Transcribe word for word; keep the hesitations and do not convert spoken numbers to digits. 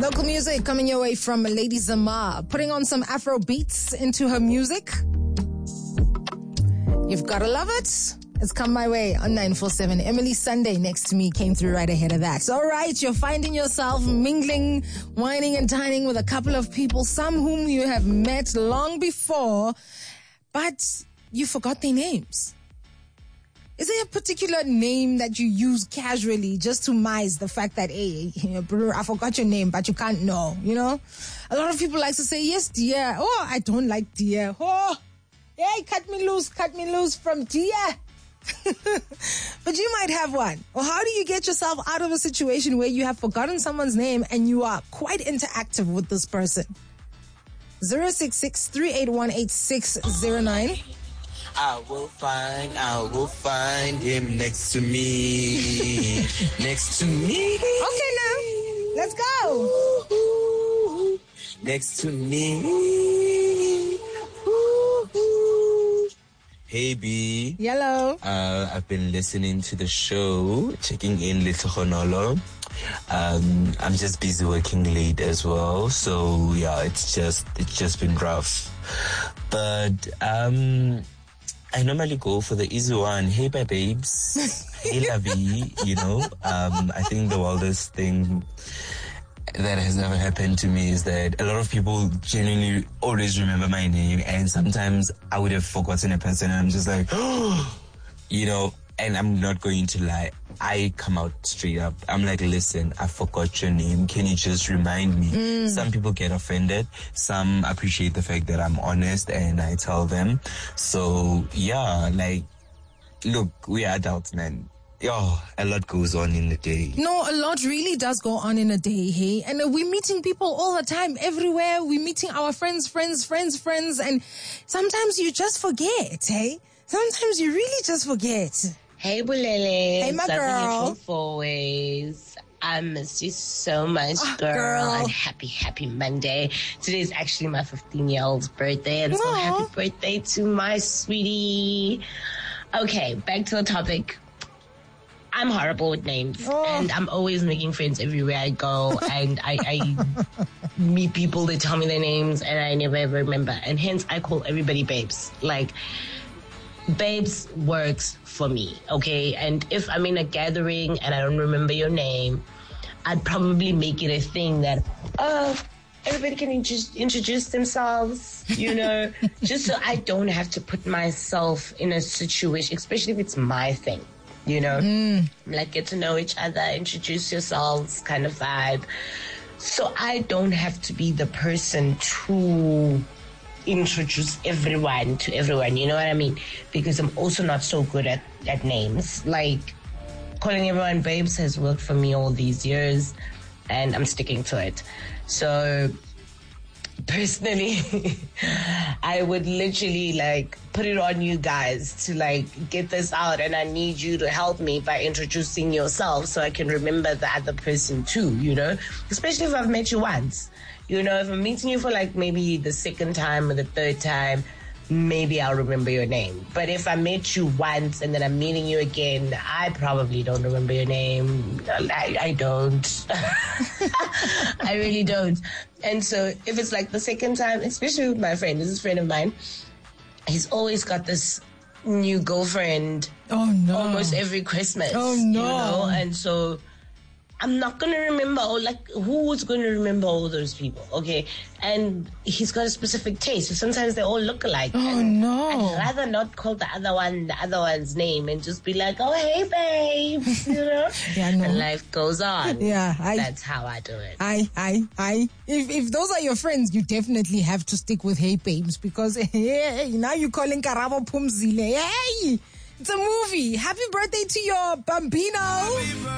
Local music coming your way from Lady Zamar, putting on some Afro beats into her music. You've gotta love it. It's come my way on nine four seven. Emily Sunday next to me came through right ahead of that. All right, you're finding yourself mingling, whining and dining with a couple of people, some whom you have met long before, but you forgot their names. Is there a particular name that you use casually just to mize the fact that, hey, bro, I forgot your name, but you can't know, you know? A lot of people like to say, yes, dear. Oh, I don't like dear. Oh, hey, cut me loose, cut me loose from dear. But you might have one. Or how do you get yourself out of a situation where you have forgotten someone's name and you are quite interactive with this person? zero six six, three eight one, eight six zero nine. I will find, I will find him next to me, next to me. Okay, now, let's go. Next to me. Hey, B. Yellow. Uh, I've been listening to the show, checking in Little Honolo. Um, I'm just busy working late as well, so yeah, it's just it's just been rough. But um. I normally go for the easy one. Hey, bye, babes. Hey, lovey. You know, um, I think the wildest thing that has ever happened to me is that a lot of people genuinely always remember my name, and sometimes I would have forgotten a person, and I'm just like, oh, you know, and I'm not going to lie. I come out straight up. I'm like, listen, I forgot your name. Can you just remind me? Mm. Some people get offended. Some appreciate the fact that I'm honest and I tell them. So, yeah, like, look, we are adults, man. Oh, a lot goes on in the day. No, a lot really does go on in a day, hey? And uh, we're meeting people all the time, everywhere. We're meeting our friends, friends, friends, friends. And sometimes you just forget, hey? Sometimes you really just forget. Hey, Bulele. Hey, my girl. Always. I miss you so much, oh, girl. girl. And happy, happy Monday. Today is actually my fifteen-year-old's birthday. And so happy birthday to my sweetie. Okay, back to the topic. I'm horrible with names. Oh. And I'm always making friends everywhere I go. And I, I meet people, they tell me their names, and I never ever remember. And hence, I call everybody babes. Like, babes works for me, okay? And if I'm in a gathering and I don't remember your name, I'd probably make it a thing that, oh, everybody can int- introduce themselves, you know, just so I don't have to put myself in a situation, especially if it's my thing, you know? Mm. Like, get to know each other, introduce yourselves kind of vibe. So I don't have to be the person to introduce everyone to everyone, you know what I mean? Because I'm also not so good at, at names. Like, calling everyone babes has worked for me all these years, and I'm sticking to it. So, personally, I would literally, like, put it on you guys to, like, get this out, and I need you to help me by introducing yourself so I can remember the other person too, you know? Especially if I've met you once. You know, if I'm meeting you for like maybe the second time or the third time, maybe I'll remember your name. But if I met you once and then I'm meeting you again, I probably don't remember your name. I, I don't. I really don't. And so if it's like the second time, especially with my friend, this is a friend of mine, he's always got this new girlfriend. Oh, no. Almost every Christmas. Oh, no. You know? And so I'm not going to remember, or like, who's going to remember all those people, okay? And he's got a specific taste, so sometimes they all look alike. Oh, and no. I'd rather not call the other one the other one's name and just be like, oh, hey, babe, you know? Yeah, no. And life goes on. Yeah, I, That's how I do it. I, I, I. If, if those are your friends, you definitely have to stick with hey, babes, because hey, now you're calling Karabo Pumzile. Hey, it's a movie. Happy birthday to your bambino.